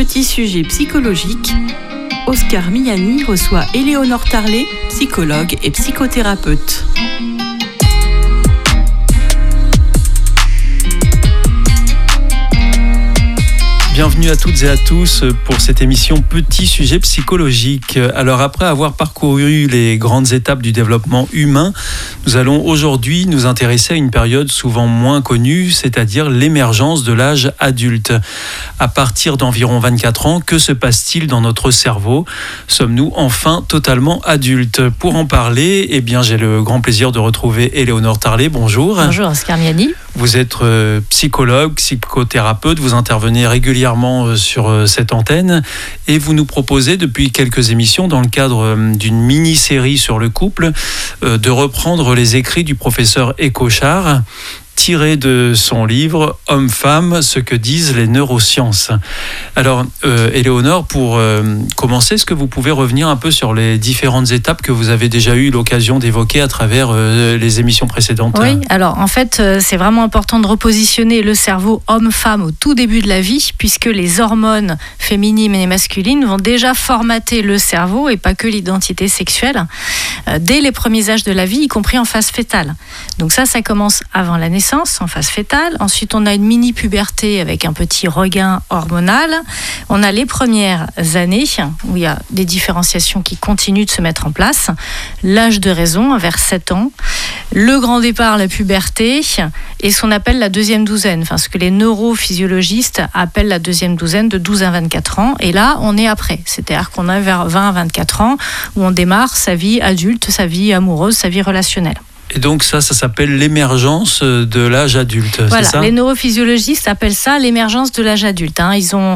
Petit sujet psychologique, Oscar Miani reçoit Éléonore Tarlet, psychologue et psychothérapeute. Bienvenue à toutes et à tous pour cette émission Petit sujet psychologique. Alors après avoir parcouru les grandes étapes du développement humain, nous allons aujourd'hui nous intéresser à une période souvent moins connue, c'est-à-dire l'émergence de l'âge adulte. À partir d'environ 24 ans, que se passe-t-il dans notre cerveau ? Sommes-nous enfin totalement adultes ? Pour en parler, j'ai le grand plaisir de retrouver Éléonore Tarlet. Bonjour. Bonjour Oscar Miani. Vous êtes psychologue, psychothérapeute, vous intervenez régulièrement sur cette antenne et vous nous proposez depuis quelques émissions dans le cadre d'une mini-série sur le couple de reprendre les écrits du professeur Ecochard tiré de son livre « Homme-femme, ce que disent les neurosciences ». Alors, Éléonore, pour commencer, est-ce que vous pouvez revenir un peu sur les différentes étapes que vous avez déjà eu l'occasion d'évoquer à travers les émissions précédentes ? Oui, alors en fait, c'est vraiment important de repositionner le cerveau homme-femme au tout début de la vie, puisque les hormones féminines et masculines vont déjà formater le cerveau, et pas que l'identité sexuelle, dès les premiers âges de la vie, y compris en phase fœtale. Donc ça commence avant la naissance, en phase fœtale. Ensuite, on a une mini-puberté avec un petit regain hormonal. On a les premières années où il y a des différenciations qui continuent de se mettre en place. L'âge de raison, vers 7 ans. Le grand départ, la puberté, et ce qu'on appelle la deuxième douzaine, ce que les neurophysiologistes appellent la deuxième douzaine de 12 à 24 ans. Et là, on est après. C'est-à-dire qu'on est vers 20 à 24 ans où on démarre sa vie adulte, sa vie amoureuse, sa vie relationnelle. Et donc ça s'appelle l'émergence de l'âge adulte, voilà, c'est ça ? Les neurophysiologistes appellent ça l'émergence de l'âge adulte. Ils ont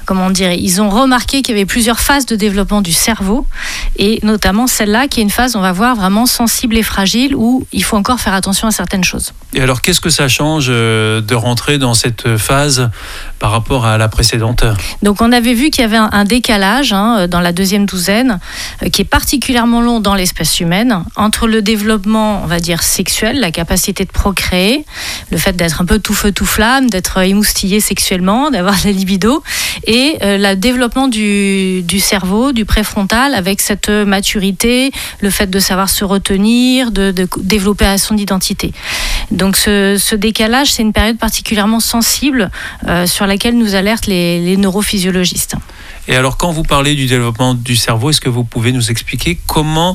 remarqué qu'il y avait plusieurs phases de développement du cerveau, et notamment celle-là qui est une phase, on va voir, vraiment sensible et fragile, où il faut encore faire attention à certaines choses. Et alors, qu'est-ce que ça change de rentrer dans cette phase par rapport à la précédente ? Donc, on avait vu qu'il y avait un décalage dans la deuxième douzaine qui est particulièrement long dans l'espèce humaine, entre le développement, on va dire, sexuel, la capacité de procréer, le fait d'être un peu tout feu tout flamme, d'être émoustillé sexuellement, d'avoir la libido, et le développement du cerveau, du préfrontal, avec cette maturité, le fait de savoir se retenir, de développer son identité. Donc ce décalage, c'est une période particulièrement sensible sur laquelle nous alertent les neurophysiologistes. Et alors, quand vous parlez du développement du cerveau, est-ce que vous pouvez nous expliquer comment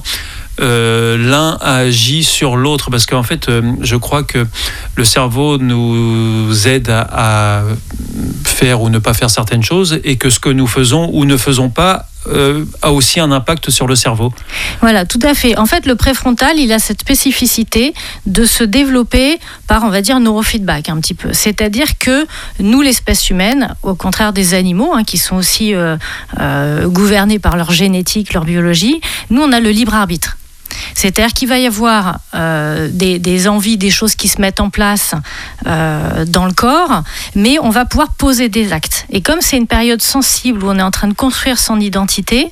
l'un agit sur l'autre? Parce qu'en fait, je crois que le cerveau nous aide à faire ou ne pas faire certaines choses, et que ce que nous faisons ou ne faisons pas a aussi un impact sur le cerveau. Voilà, tout à fait. En fait, le préfrontal, il a cette spécificité de se développer par, on va dire, neurofeedback un petit peu. C'est-à-dire que nous, l'espèce humaine, au contraire des animaux, qui sont aussi gouvernés par leur génétique, leur biologie, nous, on a le libre arbitre. C'est-à-dire qu'il va y avoir des envies, des choses qui se mettent en place dans le corps, mais on va pouvoir poser des actes. Et comme c'est une période sensible où on est en train de construire son identité,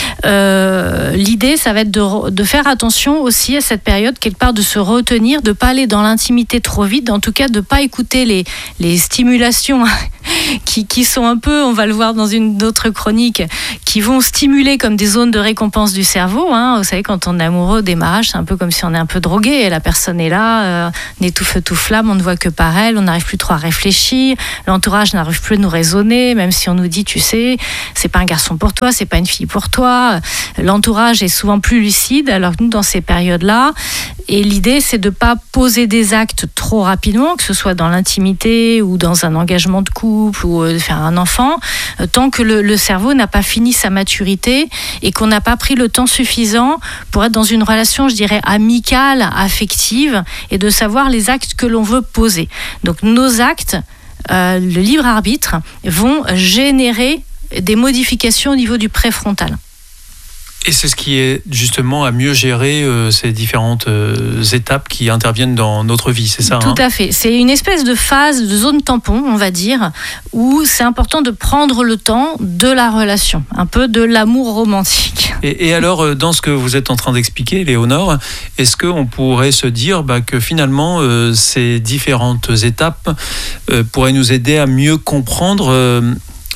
l'idée, ça va être de faire attention aussi à cette période, quelque part de se retenir, de ne pas aller dans l'intimité trop vite, en tout cas de ne pas écouter les stimulations qui sont un peu, on va le voir dans une autre chronique, qui vont stimuler comme des zones de récompense du cerveau. Vous savez, quand on est amoureux au démarrage, c'est un peu comme si on est un peu drogué, et la personne est là, on est tout feu tout flamme, on ne voit que par elle, on n'arrive plus trop à réfléchir, l'entourage n'arrive plus à nous raisonner, même si on nous dit, tu sais, c'est pas un garçon pour toi, c'est pas une fille pour toi. L'entourage est souvent plus lucide, alors que nous, dans ces périodes-là, et l'idée, c'est de ne pas poser des actes trop rapidement, que ce soit dans l'intimité ou dans un engagement de couple ou de faire un enfant, tant que le cerveau n'a pas fini sa maturité et qu'on n'a pas pris le temps suffisant pour être dans une relation, je dirais, amicale, affective, et de savoir les actes que l'on veut poser. Donc nos actes, le libre arbitre, vont générer des modifications au niveau du préfrontal. Et c'est ce qui est justement à mieux gérer ces différentes étapes qui interviennent dans notre vie, c'est ça ? Tout à fait. C'est une espèce de phase, de zone tampon, on va dire, où c'est important de prendre le temps de la relation, un peu de l'amour romantique. Et alors, dans ce que vous êtes en train d'expliquer, Éléonore, est-ce qu'on pourrait se dire que finalement, ces différentes étapes pourraient nous aider à mieux comprendre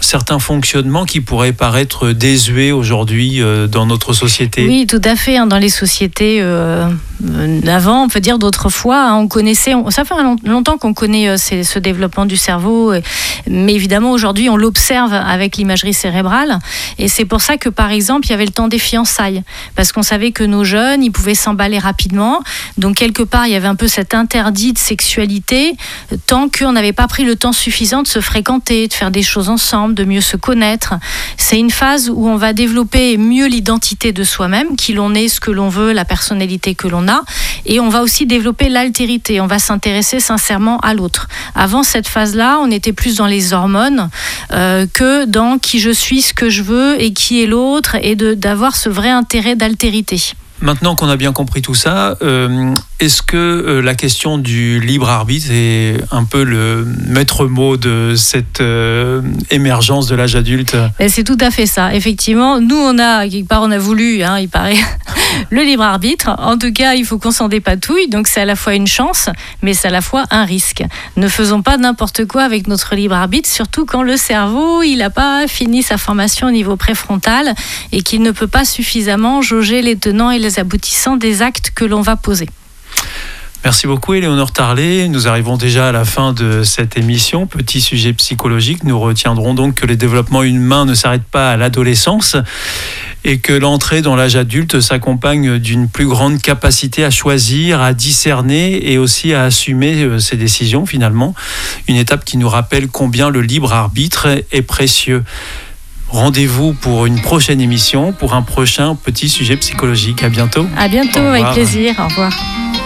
certains fonctionnements qui pourraient paraître désuets aujourd'hui dans notre société. Oui, tout à fait. Dans les sociétés d'avant, on peut dire d'autrefois, on connaissait, ça fait longtemps qu'on connaît ce développement du cerveau, mais évidemment aujourd'hui on l'observe avec l'imagerie cérébrale, et c'est pour ça que par exemple il y avait le temps des fiançailles, parce qu'on savait que nos jeunes, ils pouvaient s'emballer rapidement, donc quelque part il y avait un peu cet interdit de sexualité tant qu'on n'avait pas pris le temps suffisant de se fréquenter, de faire des choses ensemble, de mieux se connaître. C'est une phase où on va développer mieux l'identité de soi-même, qui l'on est, ce que l'on veut, la personnalité que l'on a, et on va aussi développer l'altérité, on va s'intéresser sincèrement à l'autre. Avant cette phase-là, on était plus dans les hormones que dans qui je suis, ce que je veux et qui est l'autre, et d'avoir ce vrai intérêt d'altérité. Maintenant qu'on a bien compris tout ça, est-ce que la question du libre arbitre est un peu le maître mot de cette émergence de l'âge adulte ? C'est tout à fait ça. Effectivement, nous, on a voulu, il paraît, le libre arbitre. En tout cas, il faut qu'on s'en dépatouille. Donc, c'est à la fois une chance, mais c'est à la fois un risque. Ne faisons pas n'importe quoi avec notre libre arbitre, surtout quand le cerveau, il n'a pas fini sa formation au niveau préfrontal et qu'il ne peut pas suffisamment jauger les tenants et les aboutissants des actes que l'on va poser. Merci beaucoup Éléonore Tarlet. Nous arrivons déjà à la fin de cette émission. Petit sujet psychologique. Nous retiendrons donc que les développements humains ne s'arrêtent pas à l'adolescence et que l'entrée dans l'âge adulte s'accompagne d'une plus grande capacité à choisir, à discerner et aussi à assumer ses décisions finalement. Une étape qui nous rappelle combien le libre arbitre est précieux. Rendez-vous pour une prochaine émission, pour un prochain petit sujet psychologique. À bientôt. À bientôt, avec plaisir. Au revoir.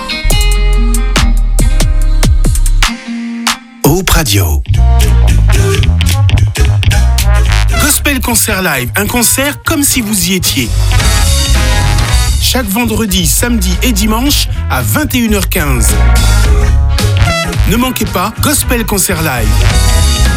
Hope Radio. Gospel Concert Live, un concert comme si vous y étiez. Chaque vendredi, samedi et dimanche à 21h15. Ne manquez pas Gospel Concert Live.